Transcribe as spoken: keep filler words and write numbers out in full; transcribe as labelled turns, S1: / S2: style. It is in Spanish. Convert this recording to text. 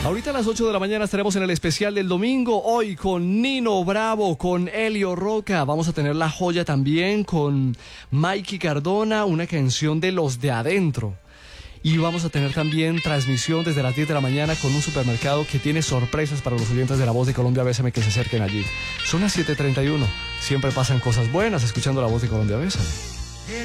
S1: Ahorita a las ocho de la mañana estaremos en el especial del domingo, hoy con Nino Bravo, con Elio Roca. Vamos a tener la joya también con Mikey Cardona, una canción de Los de Adentro. Y vamos a tener también transmisión desde las diez de la mañana con un supermercado que tiene sorpresas para los oyentes de La Voz de Colombia Bésame que se acerquen allí. Son las siete treinta y uno. Siempre pasan cosas buenas escuchando La Voz de Colombia Bésame.